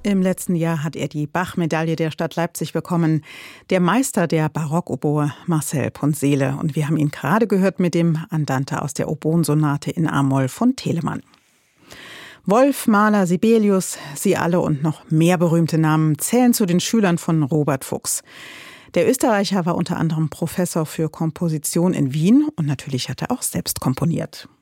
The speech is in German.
Im letzten Jahr hat er die Bach-Medaille der Stadt Leipzig bekommen. Der Meister der Barockoboe, Marcel Ponseele. Und wir haben ihn gerade gehört mit dem Andante aus der Oboensonate in A-Moll von Telemann. Wolf, Mahler, Sibelius, sie alle und noch mehr berühmte Namen zählen zu den Schülern von Robert Fuchs. Der Österreicher war unter anderem Professor für Komposition in Wien und natürlich hat er auch selbst komponiert.